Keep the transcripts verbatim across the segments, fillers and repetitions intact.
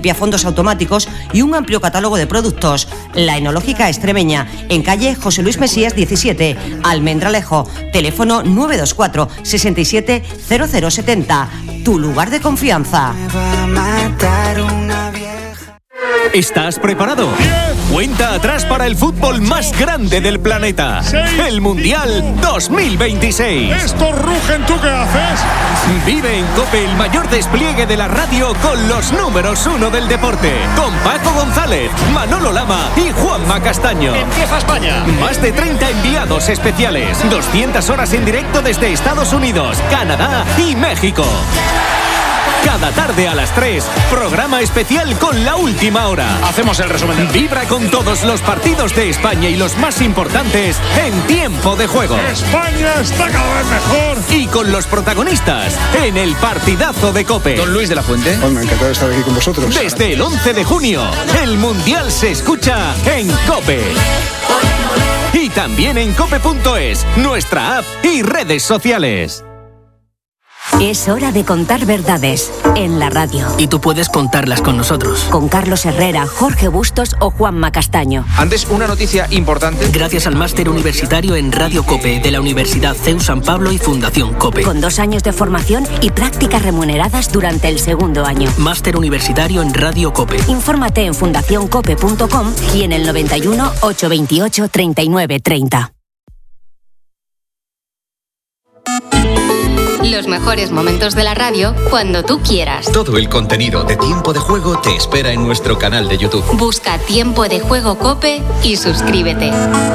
vía fondos automáticos y un amplio catálogo de productos. La Enológica Extremeña, en calle José Luis Mesías diecisiete, Almendralejo, teléfono nueve dos cuatro, seis siete, cero cero siete cero. Tu lugar de confianza. ¿Estás preparado? Cuenta atrás para el fútbol más grande del planeta. El Mundial dos mil veintiséis. ¡Estos rugen! ¿Tú qué haces? Vive en COPE el mayor despliegue de la radio con los números uno del deporte. Con Paco González, Manolo Lama y Juanma Castaño. ¡Empieza España! Más de treinta enviados especiales. doscientas horas en directo desde Estados Unidos, Canadá y México. Cada tarde a las tres, programa especial con la última hora. Hacemos el resumen. Vibra con todos los partidos de España y los más importantes en tiempo de juego. España está cada vez mejor. Y con los protagonistas en el partidazo de COPE. Don Luis de la Fuente. Bueno, encantado de estar aquí con vosotros. Desde el once de junio, el Mundial se escucha en COPE. Y también en cope punto es, nuestra app y redes sociales. Es hora de contar verdades en la radio. Y tú puedes contarlas con nosotros. Con Carlos Herrera, Jorge Bustos o Juanma Castaño. Antes, una noticia importante. Gracias al máster universitario en Radio COPE de la Universidad C E U San Pablo y Fundación COPE. Con dos años de formación y prácticas remuneradas durante el segundo año. Máster universitario en Radio COPE. Infórmate en fundación cope punto com y en el noventa y uno, ochocientos veintiocho, treinta y nueve treinta. Los mejores momentos de la radio cuando tú quieras. Todo el contenido de Tiempo de Juego te espera en nuestro canal de YouTube. Busca Tiempo de Juego COPE y suscríbete.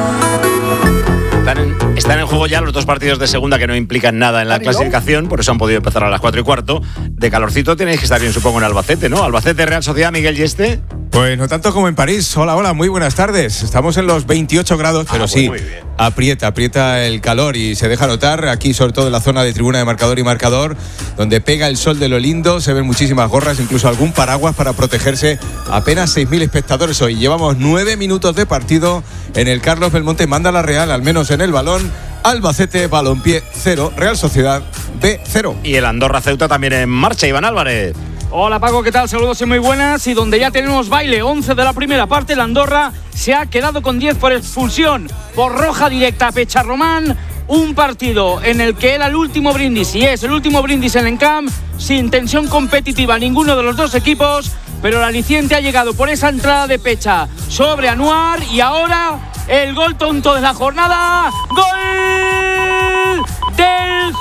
Están en, están en juego ya los dos partidos de segunda que no implican nada en la clasificación, por eso han podido empezar a las cuatro y cuarto. De calorcito tenéis que estar bien, supongo, en Albacete, ¿no? Albacete, Real Sociedad, Miguel Yeste. Pues no tanto como en París. Hola, hola, muy buenas tardes. Estamos en los veintiocho grados, pero ah, sí, muy bien. aprieta, aprieta el calor y se deja notar aquí, sobre todo en la zona de tribuna de marcador y marcador, donde pega el sol de lo lindo, se ven muchísimas gorras, incluso algún paraguas para protegerse. Apenas seis mil espectadores hoy. Llevamos nueve minutos de partido en el Carlos Belmonte. Manda la Real, al menos en el balón. Albacete, Balompié cero, Real Sociedad B cero. Y el Andorra Ceuta también en marcha, Iván Álvarez. Hola Paco, ¿qué tal? Saludos y muy buenas. Y donde ya tenemos baile, once de la primera parte, el Andorra se ha quedado con diez por expulsión, por roja directa a Pecharromán. Un partido en el que era el último brindis, y es el último brindis en el Encamp, sin tensión competitiva ninguno de los dos equipos, pero el aliciente ha llegado por esa entrada de Pecha sobre Anuar, y ahora el gol tonto de la jornada, ¡gol del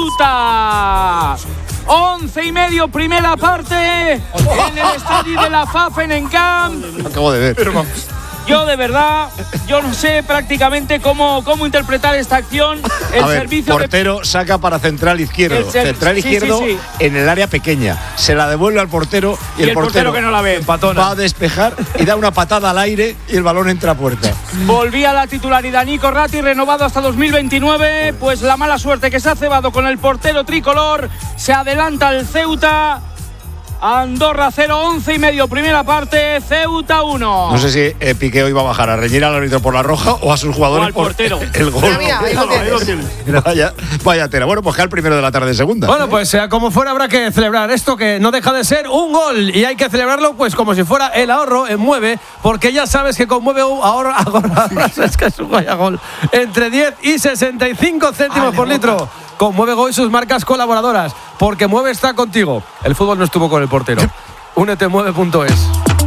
Ceuta! Once y medio, primera parte, en el estadio de la F A F en Encamp. Acabo de ver. Pero yo de verdad, yo no sé prácticamente cómo, cómo interpretar esta acción. El a ver, servicio portero de... saca para central izquierdo. ser... Central sí, izquierdo sí, sí. en el área pequeña. Se la devuelve al portero y, y el, el portero, portero que no la ve, patona. Va a despejar y da una patada al aire y el balón entra a puerta. Volvía la titularidad Nico Ratti, renovado hasta dos mil veintinueve. Pues la mala suerte que se ha cebado con el portero tricolor. Se adelanta el Ceuta. Andorra cero, once y medio, primera parte, Ceuta uno. No sé si eh, Piqué hoy va a bajar a reñir al árbitro por la roja o a sus jugadores o al portero. Por el gol. Mira, mira, ahí lo tienes. Ahí lo tienes. Vaya, vaya tela. Bueno, pues queda el primero de la tarde de segunda. Bueno, pues sea como fuera, habrá que celebrar esto, que no deja de ser un gol, y hay que celebrarlo pues como si fuera el ahorro en Mueve, porque ya sabes que con Mueve ahorro, ahorra, es que es un gol entre diez y sesenta y cinco céntimos Ay, por litro. Boca. Con Mueve Go y sus marcas colaboradoras, porque Mueve está contigo. El fútbol no estuvo con el portero. Únete mueve punto es.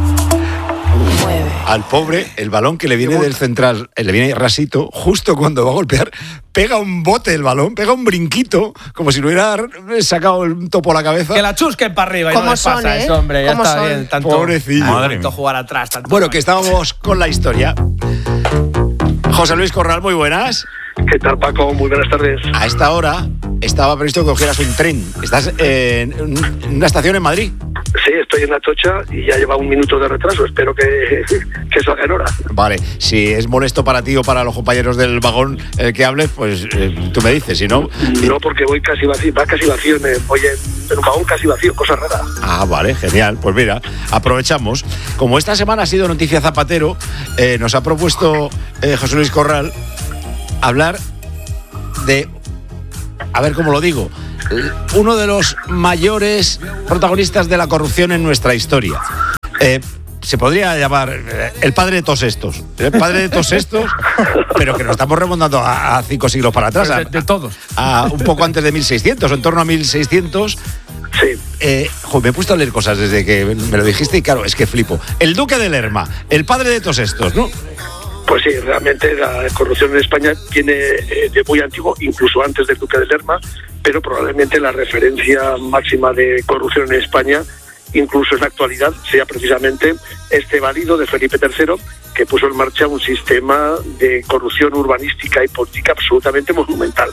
Al pobre, el balón que le viene del central, le viene rasito, justo cuando va a golpear, pega un bote el balón, pega un brinquito, como si lo hubiera sacado el topo a la cabeza. Que la chusquen para arriba y no les pasa ¿eh? eso, hombre. Ya está son? bien. Tanto, Pobrecillo. Madre tanto jugar atrás. Tanto bueno, mal. que estábamos con la historia. José Luis Corral, muy buenas. ¿Qué tal, Paco? Muy buenas tardes. A esta hora estaba previsto que cogieras un tren. Estás en una estación en Madrid. Sí, estoy en Atocha y ya lleva un minuto de retraso. Espero que, que salga en hora. Vale, si es molesto para ti o para los compañeros del vagón el que hables, pues eh, tú me dices, si no... No, porque voy casi vacío, va casi vacío, me voy en, en un vagón casi vacío, cosa rara. Ah, vale, genial. Pues mira, aprovechamos. Como esta semana ha sido noticia Zapatero, eh, nos ha propuesto eh, José Luis Corral hablar de, a ver cómo lo digo, uno de los mayores protagonistas de la corrupción en nuestra historia. Eh, se podría llamar eh, el padre de todos estos. El padre de todos estos, pero que nos estamos remontando a, a cinco siglos para atrás. De, de todos. A, a un poco antes de mil seiscientos, o en torno a mil seiscientos. Sí. Eh, jo, me he puesto a leer cosas desde que me lo dijiste y claro, es que flipo. El duque de Lerma, el padre de todos estos, ¿no? Pues sí, realmente la corrupción en España viene eh, de muy antiguo, incluso antes del duque de Lerma, pero probablemente la referencia máxima de corrupción en España, incluso en la actualidad, sea precisamente este valido de Felipe tercero, que puso en marcha un sistema de corrupción urbanística y política absolutamente monumental.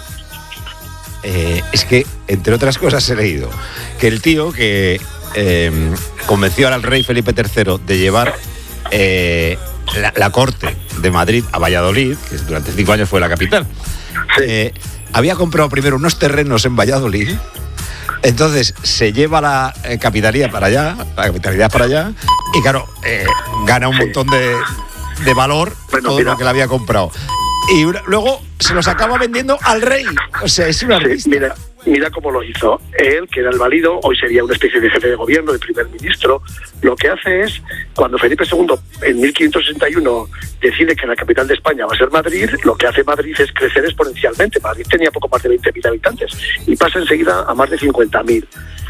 Eh, es que, entre otras cosas, he leído que el tío que eh, convenció al rey Felipe tercero de llevar eh, la, la corte de Madrid a Valladolid, que durante cinco años fue la capital, Sí. eh, había comprado primero unos terrenos en Valladolid. Entonces se lleva la eh, capitalía para allá, la capitalidad para allá, y claro, eh, gana un Sí. montón de, de valor Bueno, todo mira. lo que le había comprado. Y una- luego se los acaba vendiendo al rey. O sea, es una Sí, revista. mira, mira cómo lo hizo. Él, que era el válido, hoy sería una especie de jefe de gobierno, de primer ministro, lo que hace es, cuando Felipe segundo, en mil quinientos sesenta y uno, decide que la capital de España va a ser Madrid, lo que hace Madrid es crecer exponencialmente. Madrid tenía poco más de veinte mil habitantes y pasa enseguida a más de cincuenta mil.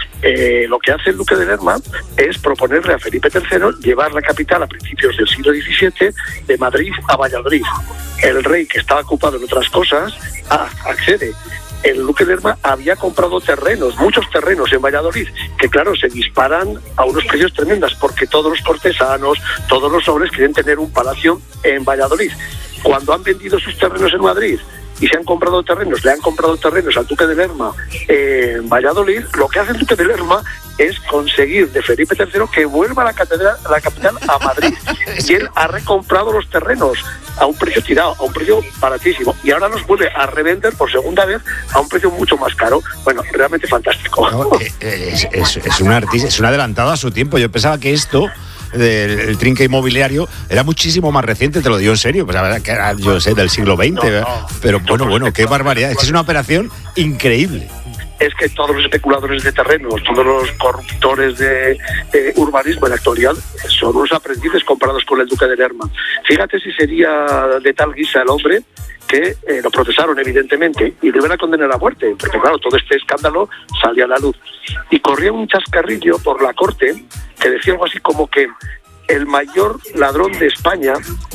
Eh, lo que hace el duque de Lerma es proponerle a Felipe tercero llevar la capital a principios del siglo diecisiete de Madrid a Valladolid. El rey, que estaba ocupado en otras cosas, ah, accede. El duque de Lerma había comprado terrenos, muchos terrenos en Valladolid, que claro, se disparan a unos precios tremendos, porque todos los cortesanos, todos los nobles quieren tener un palacio en Valladolid. Cuando han vendido sus terrenos en Madrid y se han comprado terrenos, le han comprado terrenos al duque de Lerma eh, en Valladolid, lo que hace el duque de Lerma es conseguir de Felipe tercero que vuelva a la catedral, a la capital, a Madrid. Y él ha recomprado los terrenos a un precio tirado, a un precio baratísimo, y ahora los vuelve a revender por segunda vez a un precio mucho más caro. Bueno, realmente fantástico. No, eh, eh, es, es, es un artista, es un adelantado a su tiempo. Yo pensaba que esto del el trinque inmobiliario era muchísimo más reciente, te lo digo en serio, pues la verdad que era, yo sé, del siglo veinte, No, no. pero bueno, bueno, qué barbaridad, es que es una operación increíble. Es que todos los especuladores de terrenos, todos los corruptores de eh, urbanismo en la actualidad son unos aprendices comparados con el duque de Lerma. Fíjate si sería de tal guisa el hombre que eh, lo procesaron evidentemente y le iban a condenar a muerte, porque claro, todo este escándalo salía a la luz. Y corría un chascarrillo por la corte que decía algo así como que el mayor ladrón de España,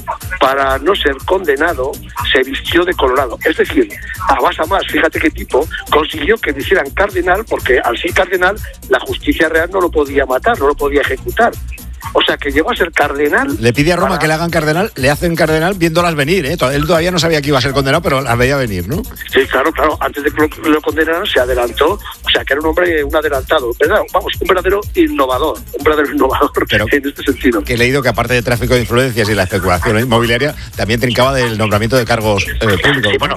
para no ser condenado, se vistió de colorado. Es decir, a más a más, fíjate qué tipo, consiguió que le hicieran cardenal, porque al ser cardenal, la justicia real no lo podía matar, no lo podía ejecutar. O sea, que llegó a ser cardenal. Le pide a Roma para... que le hagan cardenal, le hacen cardenal viéndolas venir, ¿eh? Él todavía no sabía que iba a ser condenado, pero las veía venir, ¿no? Sí, claro, claro. Antes de que lo, lo condenaran, se adelantó. O sea, que era un hombre, un adelantado. ¿Verdad? Vamos, un verdadero innovador. Un verdadero innovador pero en este sentido. Que he leído que aparte de tráfico de influencias y la especulación inmobiliaria, también trincaba del nombramiento de cargos eh, públicos. Sí, bueno,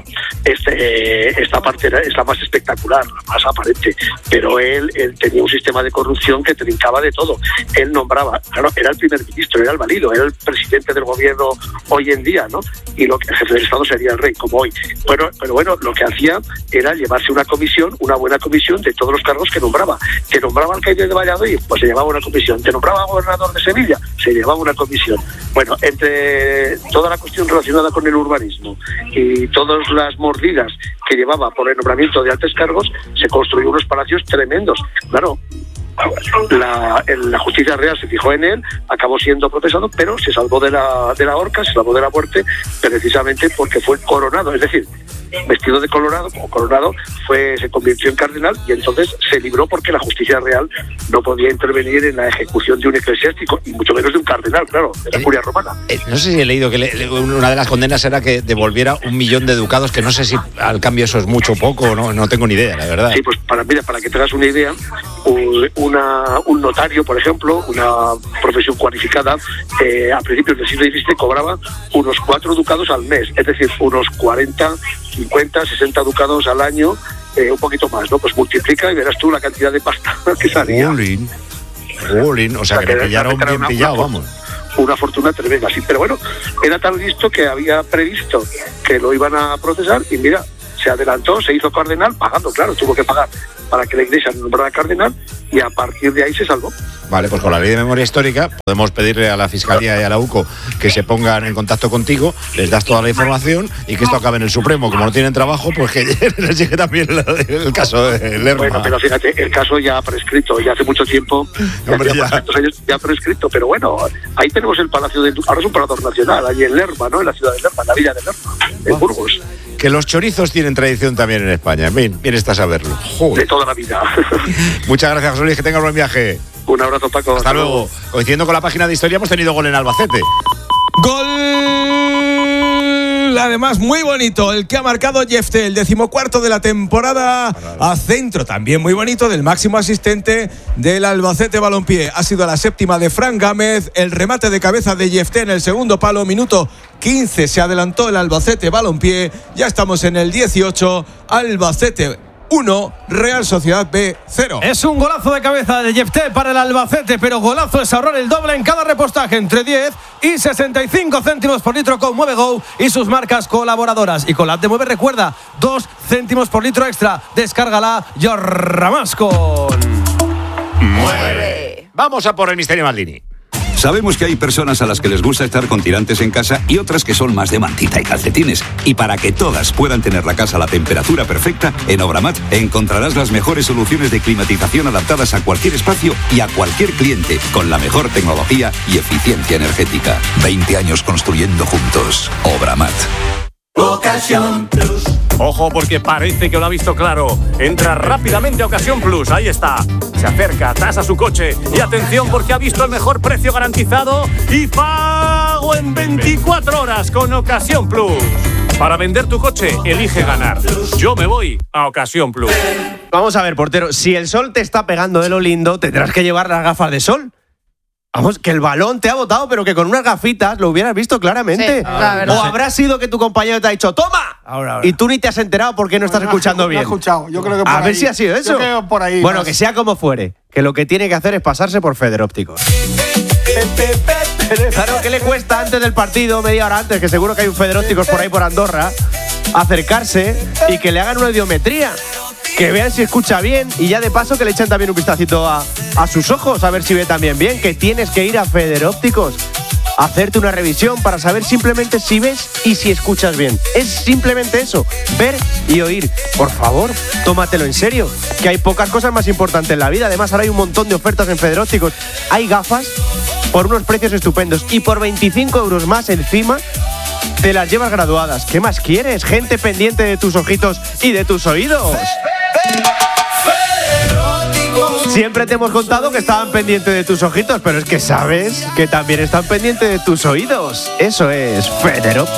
este, eh, esta parte era, es la más espectacular, la más aparente. Pero él, él tenía un sistema de corrupción que trincaba de todo. Él nombraba, claro, era el primer ministro, era el válido, era el presidente del gobierno hoy en día, ¿no? Y lo que el jefe del Estado sería el rey, como hoy. Bueno, pero bueno, lo que hacía era llevarse una comisión, una buena comisión de todos los cargos que nombraba. Que nombraba alcalde de Valladolid, pues se llevaba una comisión. Que nombraba gobernador de Sevilla, se llevaba una comisión. Bueno, entre toda la cuestión relacionada con el urbanismo y todas las mordidas que llevaba por el nombramiento de altos cargos, se construyó unos palacios tremendos. Claro, La, la justicia real se fijó en él, acabó siendo procesado, pero se salvó de la, de la horca, se salvó de la muerte, precisamente porque fue coronado, es decir, vestido de colorado, como coronado, fue, se convirtió en cardenal y entonces se libró porque la justicia real no podía intervenir en la ejecución de un eclesiástico, y mucho menos de un cardenal, claro, de la curia romana. Eh, no sé si he leído que le, una de las condenas era que devolviera un millón de ducados, que no sé si al cambio eso es mucho o poco, no, no tengo ni idea, la verdad. Sí, pues para, mira, para que tengas una idea, una, un notario, por ejemplo, una profesión cualificada, eh, a principios del siglo diecisiete cobraba unos cuatro ducados al mes, es decir, unos cuarenta, cincuenta, sesenta ducados al año, eh, un poquito más, ¿no? Pues multiplica y verás tú la cantidad de pasta que salía. Jolín, jolín, o sea, o sea que, que le pillaron bien una, pillado, una, vamos. Una fortuna tremenda, sí, pero bueno, era tan listo que había previsto que lo iban a procesar y mira, se adelantó, se hizo cardenal, pagando, claro, tuvo que pagar para que la Iglesia nombrara cardenal y a partir de ahí se salvó. Vale, pues con la ley de memoria histórica podemos pedirle a la Fiscalía y a la U C O que se pongan en contacto contigo, les das toda la información y que esto acabe en el Supremo. Como no tienen trabajo, pues que les llegue también el, el caso de Lerma. Bueno, pero fíjate, el caso ya ha prescrito, ya hace mucho tiempo, ya Hombre, hace ya. tantos años ya ha prescrito, pero bueno, ahí tenemos el Palacio de... Ahora es un parador nacional, ahí en Lerma, ¿no? En la ciudad de Lerma, en la villa de Lerma, en Burgos. Que los chorizos tienen tradición también en España. Bien, bien está saberlo. Joder. De toda la vida. Muchas gracias, José Luis, que tengas buen viaje. Un abrazo, Paco. Hasta, Hasta luego. luego. Coincidiendo con la página de historia, hemos tenido gol en Albacete. Gol, además muy bonito, el que ha marcado Jefté, el decimocuarto de la temporada, a centro también muy bonito del máximo asistente del Albacete Balompié. Ha sido la séptima de Fran Gámez, el remate de cabeza de Jefté en el segundo palo, minuto quince, se adelantó el Albacete Balompié. Ya estamos en el dieciocho, Albacete uno, Real Sociedad B cero. Es un golazo de cabeza de Jefté para el Albacete, pero golazo es ahorrar el doble en cada repostaje, entre diez y sesenta y cinco céntimos por litro con Mueve Go y sus marcas colaboradoras. Y con la app de Mueve, recuerda, dos céntimos por litro extra. Descárgala, Yo Ramascon. Mueve. Vamos a por el misterio Maldini. Sabemos que hay personas a las que les gusta estar con tirantes en casa y otras que son más de mantita y calcetines. Y para que todas puedan tener la casa a la temperatura perfecta, en Obramat encontrarás las mejores soluciones de climatización adaptadas a cualquier espacio y a cualquier cliente, con la mejor tecnología y eficiencia energética. veinte años construyendo juntos. Obramat. Ocasión Plus. Ojo, porque parece que lo ha visto claro. Entra rápidamente a Ocasión Plus, ahí está. Se acerca, tasa su coche y atención porque ha visto el mejor precio garantizado y pago en veinticuatro horas con Ocasión Plus. Para vender tu coche, elige ganar. Yo me voy a Ocasión Plus. Vamos a ver, portero, si el sol te está pegando de lo lindo, tendrás que llevar las gafas de sol. Vamos, que el balón te ha botado, pero que con unas gafitas lo hubieras visto claramente. Sí, la verdad. O habrá sido que tu compañero te ha dicho ¡toma! Ahora, ahora. Y tú ni te has enterado porque no estás No, escuchando no, bien. No he escuchado, yo creo que por A ahí. ver si ha sido eso. Yo creo por ahí. Bueno, más. que sea como fuere, que lo que tiene que hacer es pasarse por Federópticos. Claro, ¿qué le cuesta antes del partido, media hora antes, que seguro que hay un Federópticos por ahí por Andorra, acercarse y que le hagan una audiometría? Que vean si escucha bien y ya de paso que le echen también un vistacito a, a sus ojos, a ver si ve también bien, que tienes que ir a Federópticos a hacerte una revisión para saber simplemente si ves y si escuchas bien. Es simplemente eso, ver y oír. Por favor, tómatelo en serio, que hay pocas cosas más importantes en la vida. Además, ahora hay un montón de ofertas en Federópticos. Hay gafas por unos precios estupendos y por veinticinco euros más encima te las llevas graduadas. ¿Qué más quieres? Gente pendiente de tus ojitos y de tus oídos. Siempre te hemos contado que estaban pendientes de tus ojitos, pero es que sabes que también están pendientes de tus oídos. Eso es Federópticos.